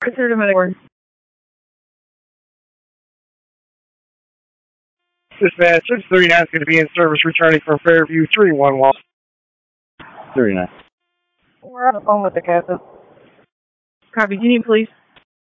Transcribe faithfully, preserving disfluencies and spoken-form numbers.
Consider my word. Dispatch, six thirty-nine is going to be in service returning from Fairview three one one. thirty-nine. We're on the phone with the captain. Copy. Do you need police?